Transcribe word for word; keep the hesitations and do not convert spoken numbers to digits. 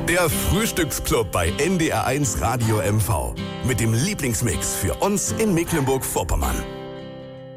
Der Frühstücksclub bei N D R eins Radio M V. Mit dem Lieblingsmix für uns in Mecklenburg-Vorpommern.